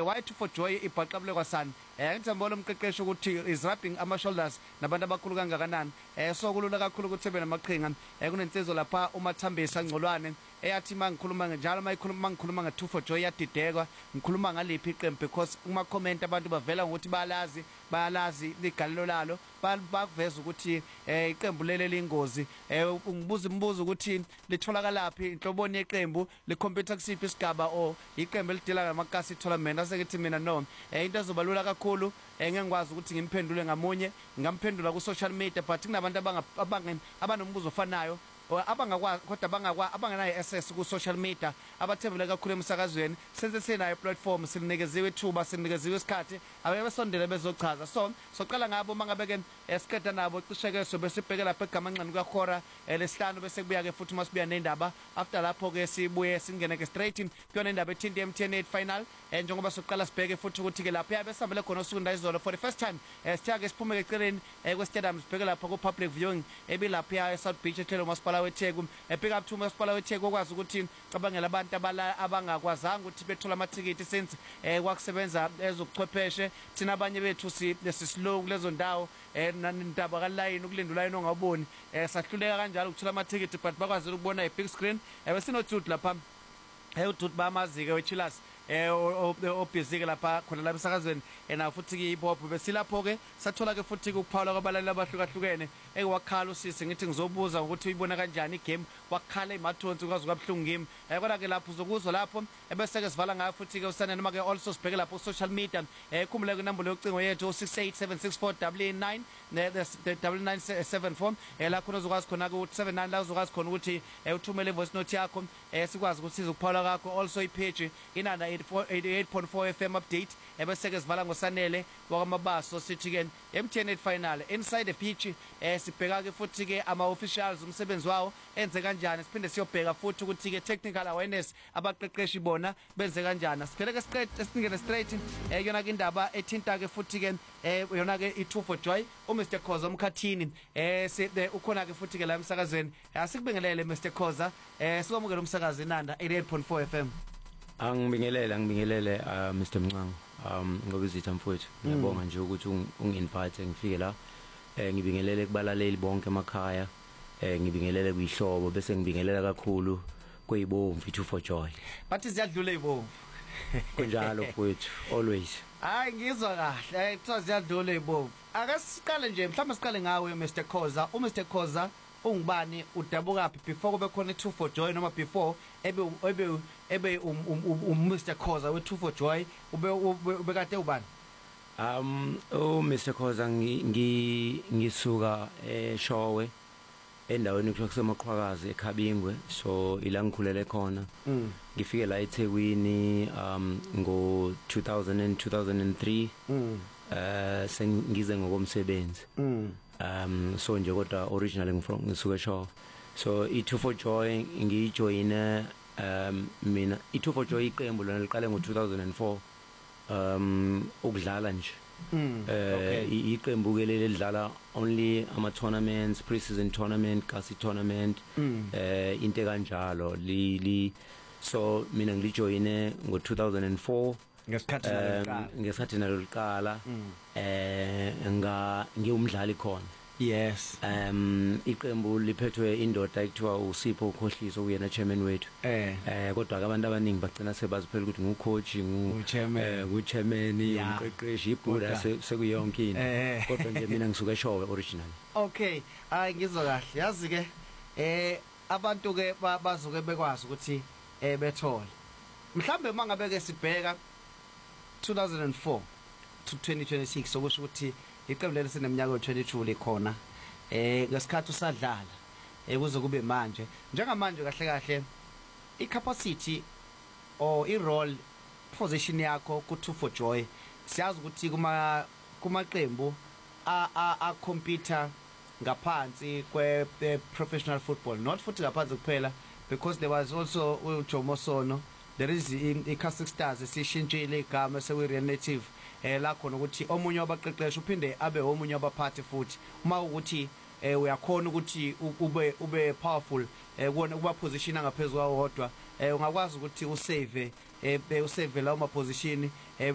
why 2 for Joy ibhaqabule kwasani ngithembona umqeqeshi ukuthi is rubbing ama shoulders nabantu abakhulu kangakanani so kulula kakhulu ukuthi ebe namaqhinga kunensizo lapha uMathambisa Ngcolwane eyathi mangikhuluma njalo mangikhuluma nga2 for Joy yadidekwa ngikhuluma ngaliphi iqembu because uma comment abantu bavela ngokuthi bayalazi ligalelo lalo baveza ukuthi iqembu lele lingozi ungibuza imibuzo ukuthi litholakalapi inhloboni yeqembu likhompyutha kusiphi isigaba o iqembu elidila ngamakasi tournament asekithi mina no into ezobalula kakhulu ngengikwazi ukuthi ngimphendule ngamunye ngamphendula ku social media but kunabantu abanombuzo ofanayo abangakwazi kodwa abanganayo access ku social media abathembele kakhulu emsakazweni senze senayo platform sinikeziwe ithuba sinikeziwe isikhathi abebesondele bezochaza so soqala ngabo mangabeke esiqeda nabo cisheke so besibheke lapha egamanqani kwakhora lesihlanu bese kubuya ke futhi masibuya nendaba after lapho ke sibuye singene ke straight kuyona indaba ethinta MTN8 final njengoba soqala sibheke futhi ukuthi ke lapha yabesambele khona usukunda izolo for the first time sithake siphume ke eceleni kwestadium sibheke lapha ku public viewing ebilapha eSouth Beach ehlelo masipala weTheku pick up to masipala weTheku okwazi ukuthi cabangela abantu abangakwazanga ukuthi bethola amathikiti since kwakusebenza ezokuchwepheshe thina abanye bethu sislow kulezo ndawo nindaba kaline ukulindula line ongaboni sahluleka kanjalo ukuthola amathikiti but bakwazi ukubona big screen besinojude lapha uDude bamazike weChillers obhizike lapha khona la emsakazweni na futhi ke hip hop besilapho ke sathola ke futhi ukuphawula kwabalali abahlukahlukene ekwakhala usisi ngithi ngizobuza ukuthi uyibona kanjani igame wakhala emathonsi kwazi kwabhlungu ngimi kodwa ke lapho uzokuzwa lapho bese ke sivala ngayo futhi ke usane noma ke also sibheke lapho social media khumule ke number yocingo yethu 06876499 the 9974 la khona uzokwazi khona ku 79 la uzokwazi khona ukuthi uthumele voice note yakho sikwazi ukuthi sizokuphawula kakho also ipage inanda 88.4 FM update bese ke sivala ngosanele wakwamabaso sithi ke MTN8 final inside the pitch sibheka ke futhi ke ama officials umsebenzi wawo enze kanjani siphinde siyobheka futhi ukuthi ke technical awareness abaqeqeshi bona benze kanjani siphele ke straight singene straight yona ke indaba ethinta ke futhi ke yona ke i2 for Joy uMr Khoza umkhathini ukhona ke futhi ke la emsakazweni asikubingelele Mr Khoza sikwamukela umsakazi inanda 88.4 FM Angibingelele Mr Mncango ngoba izitha mfowethu ngiyabonga nje ukuthi unginvite ngifike la ngibingelele kubalaleli bonke emakhaya ngibingelele kuyihlobo bese ngibingelela kakhulu kweyibomvu 2 for Joy bathi ziyadlula izibomvu kunjalo mfowethu always hayi ngizwa kahle kuthiwa ziyadlula izibomvu akasiqale nje mhlawumbe siqale ngawe Mr Khoza uMr Khoza ungubani udabuka before kube khona 2 for Joy noma before ebe Mr Khoza we 2 for Joy ube kade ubani Mr Khoza ngisuka eShowe endaweni kuthiwa kusemaqhwakazi eKhabingwe so ila ngikhulele khona ngifike la eThekwini ngo 2003 sengize ngokomsebenzi so nje kodwa originally ngisuka eShowe so i2 for Joy ngijoyine mina i2 for Joy iqembu lona liqale ngo 2004 ukudlala nje iqembu ke leli lidlala only ama tournaments pre-season tournament kasi tournament into kanjalo so mina ngilijoyine ngo 2004 ngesikhathi naloliqala ngiyumdlali khona yes iqembu liphethwe indoda ekuthiwa uSipho Khohliso uyena chairman wethu kodwa ke abantu abaningi bagcina sebaziphela ukuthi ngucoach nguchairman umqeqeshi ibhuda sekuyonke into kodwa nje mina ngisuka eShowe originally okay ngizwa kahle yazi ke abantu ke bazoke bekwazi ukuthi bethole mhlambe mangabe ke sibheka 2004 to 2026 sokusho ukuthi iqembu leli sineminyaka ye22 likhona ngesikhathi usadlala kuze kube manje njengamanje kahle icapacity or irole position yakho ku2 for Joy siyazi ukuthi kumaqembu a computer ngaphansi kwe professional football not futhi ngaphansi kuphela because there was also uJomo Sono there is iClassic Stars esishintshile igama sewe Real Native la khona ukuthi omunye wabaqeqesha uphinde abe omunye wabaphathi futhi uma ukuthi uyakhona ukuthi ube powerful kuona kuba position angaphezulu kwawodwa ungakwazi ukuthi usave lawo ma position